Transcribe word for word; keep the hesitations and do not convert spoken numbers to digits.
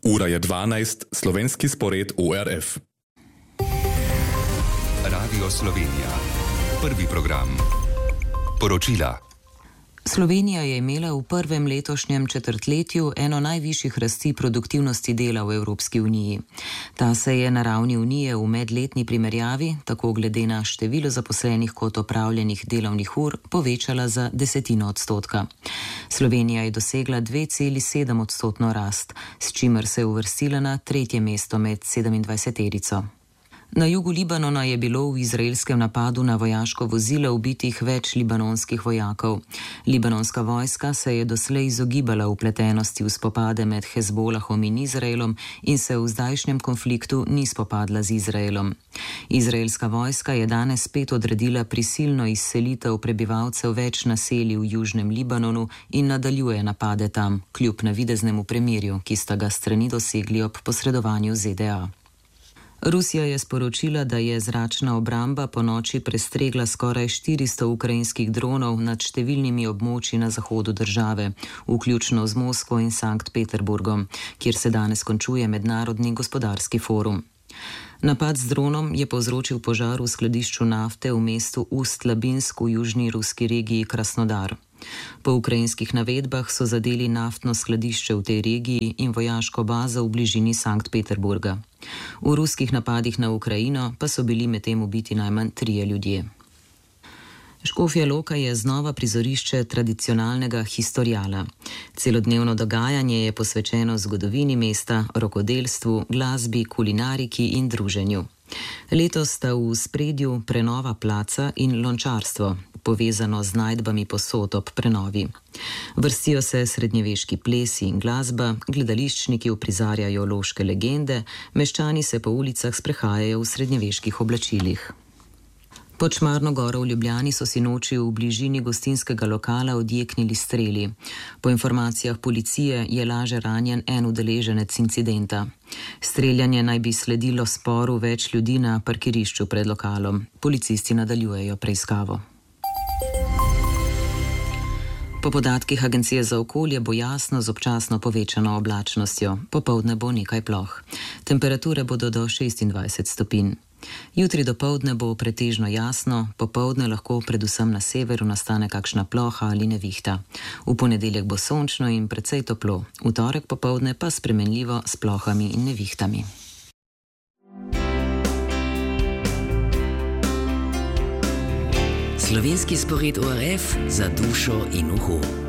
Ura je dvanajst, slovenski spored O R F. Radio Slovenija. Prvi program. Poročila. Slovenija je imela v prvem letošnjem četrtletju eno najvišjih rasti produktivnosti dela v Evropski uniji. Ta se je na ravni unije v medletni primerjavi, tako glede na število zaposlenih kot opravljenih delovnih ur, povečala za desetino odstotka. Slovenija je dosegla dve celi sedem odstotno rast, s čimer se je uvrstila na tretje mesto med sedemindvajseterico. Na jugu Libanona je bilo v izraelskem napadu na vojaško vozilo ubitih več libanonskih vojakov. Libanonska vojska se je doslej izogibala vpletenosti v spopade med Hezbolahom in Izraelom in se v zdajšnjem konfliktu ni spopadla z Izraelom. Izraelska vojska je danes spet odredila prisilno izselitev prebivalcev več naselij v južnem Libanonu in nadaljuje napade tam, kljub navideznemu premirju, ki sta ga strani dosegli ob posredovanju Z D A. Rusija je sporočila, da je zračna obramba ponoči prestregla skoraj štiristo ukrajinskih dronov nad številnimi območji na zahodu države, vključno z Moskvo in Sankt Peterburgom, kjer se danes končuje mednarodni gospodarski forum. Napad z dronom je povzročil požar v skladišču nafte v mestu Ust-Labinsk v južni ruski regiji Krasnodar. Po ukrajinskih navedbah so zadeli naftno skladišče v tej regiji in vojaško bazo v bližini Sankt Peterburga. V ruskih napadih na Ukrajino pa so bili medtem ubiti najmanj trije ljudje. Škofja Loka je znova prizorišče tradicionalnega historiala. Celodnevno dogajanje je posvečeno zgodovini mesta, rokodelstvu, glasbi, kulinariki in druženju. Letos sta v spredju prenova placa in lončarstvo, povezano z najdbami posod ob prenovi. Vrstijo se srednjeveški plesi in glasba, gledališčniki uprizarjajo loške legende, meščani se po ulicah sprehajajo v srednjeveških oblačilih. Pod Šmarno goro v Ljubljani so si noči v bližini gostinskega lokala odjeknili streli. Po informacijah policije je laže ranjen en udeleženec incidenta. Streljanje naj bi sledilo sporu več ljudi na parkirišču pred lokalom. Policisti nadaljujejo preiskavo. Po podatkih Agencije za okolje bo jasno z občasno povečano oblačnostjo. Popoldne bo nekaj ploh. Temperature bodo do šestindvajset stopinj. Jutri dopoldne bo pretežno jasno, popoldne lahko predvsem na severu nastane kakšna ploha ali nevihta. V ponedeljek bo sončno in precej toplo, v torek popoldne pa spremenljivo s plohami in nevihtami. Slovenski spored O R F za dušo in uho.